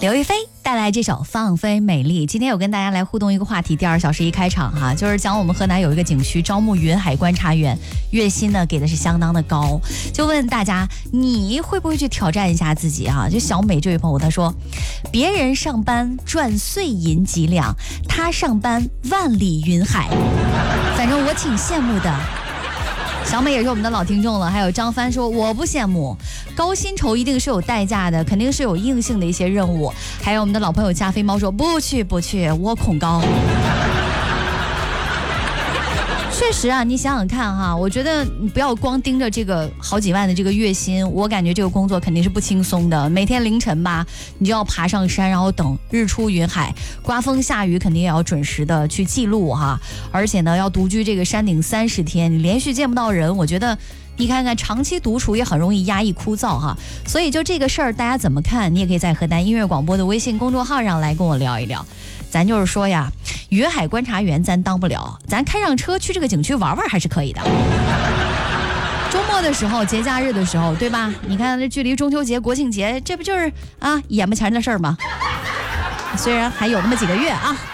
刘亦菲带来这首《放飞美丽》。今天有跟大家来互动一个话题，第2小时一开场哈，就是讲我们河南有一个景区招募云海观察员，月薪呢给的是相当的高，就问大家你会不会去挑战一下自己啊？就小美这位朋友他说，别人上班赚碎银几两，他上班万里云海，反正我挺羡慕的。小美也是我们的老听众了。还有张帆说，我不羡慕，高薪酬一定是有代价的，肯定是有硬性的一些任务。还有我们的老朋友加菲猫说，不去，我恐高。确实啊，你想想看哈，我觉得你不要光盯着这个好几万的这个月薪，我感觉这个工作肯定是不轻松的。每天凌晨吧，你就要爬上山，然后等日出云海，刮风下雨肯定也要准时的去记录哈。而且呢，要独居这个山顶30天，你连续见不到人，我觉得你看看长期独处也很容易压抑枯燥哈。所以就这个事儿，大家怎么看？你也可以在河南音乐广播的微信公众号上来跟我聊一聊。咱就是说呀，云海观察员咱当不了，咱开上车去这个景区玩玩还是可以的。周末的时候，节假日的时候，对吧？你看这距离中秋节、国庆节，这不就是啊眼巴前的事儿吗？虽然还有那么几个月啊。